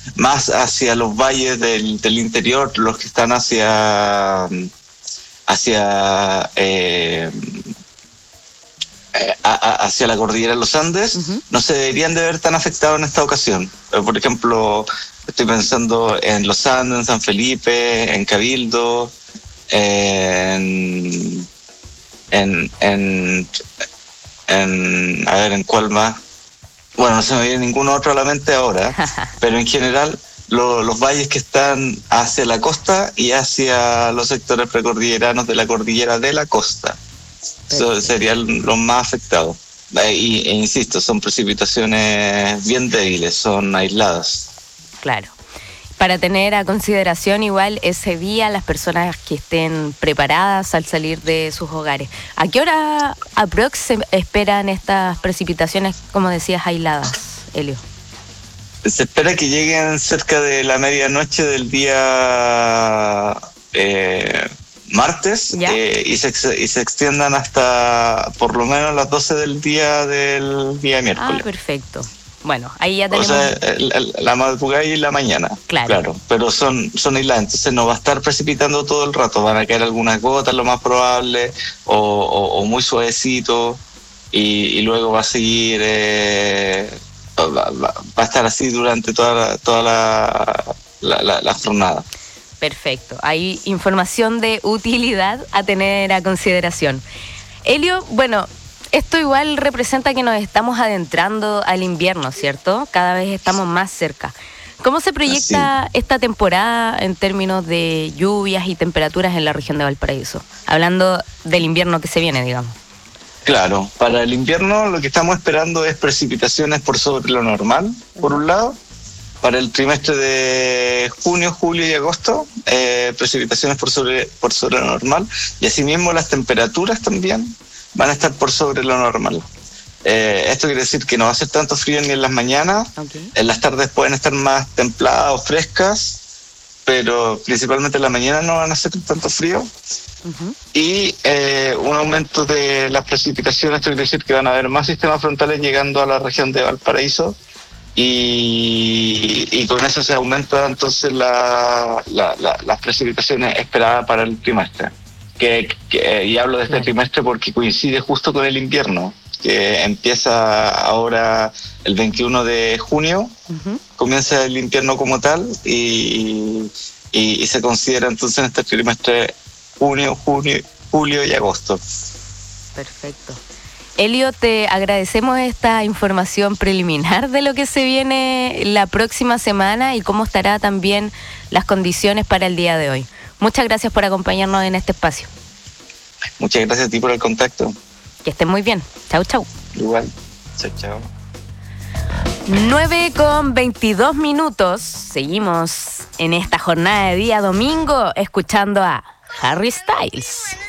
más hacia los valles del interior, los que están hacia hacia la cordillera de los Andes, no se deberían de ver tan afectados en esta ocasión. Por ejemplo, estoy pensando en los Andes, en San Felipe, en Cabildo, en cuál más. Bueno, no se me viene ningún otro a la mente ahora, pero en general los valles que están hacia la costa y hacia los sectores precordilleranos de la cordillera de la costa. Eso serían los más afectados. E insisto, son precipitaciones bien débiles, son aisladas. Claro. Para tener a consideración igual ese día las personas que estén preparadas al salir de sus hogares. ¿A qué hora aprox se esperan estas precipitaciones, como decías, aisladas, Elio? Se espera que lleguen cerca de la medianoche del día martes y se extiendan hasta por lo menos las 12 del día miércoles. Ah, perfecto. Bueno, ahí ya tenemos... O sea, la madrugada y la mañana. Claro. Pero son aisladas, entonces no va a estar precipitando todo el rato. Van a caer algunas gotas, lo más probable, o muy suavecito, y luego va a seguir... va a estar así durante toda la jornada. Perfecto. Hay información de utilidad a tener a consideración. Elio, bueno, esto igual representa que nos estamos adentrando al invierno, ¿cierto? Cada vez estamos más cerca. ¿Cómo se proyecta esta temporada en términos de lluvias y temperaturas en la región de Valparaíso? Hablando del invierno que se viene, digamos. Claro, para el invierno lo que estamos esperando es precipitaciones por sobre lo normal, por un lado. Para el trimestre de junio, julio y agosto, precipitaciones por sobre lo normal. Y asimismo las temperaturas también van a estar por sobre lo normal. Esto quiere decir que no va a ser tanto frío ni en las mañanas. En las tardes pueden estar más templadas o frescas, pero principalmente en la mañana no van a ser tanto frío. Y un aumento de las precipitaciones, esto quiere decir que van a haber más sistemas frontales llegando a la región de Valparaíso, y con eso se aumenta entonces las precipitaciones esperadas para el trimestre. Y hablo de este trimestre porque coincide justo con el invierno, que empieza ahora el 21 de junio, comienza el invierno como tal, y se considera entonces en este trimestre junio, julio y agosto. Perfecto. Elio, te agradecemos esta información preliminar de lo que se viene la próxima semana y cómo estará también las condiciones para el día de hoy. Muchas gracias por acompañarnos en este espacio. Muchas gracias a ti por el contacto. Que estén muy bien. Chau, chau. Igual. Chau. 9:22. Seguimos en esta jornada de día domingo escuchando a Harry Styles.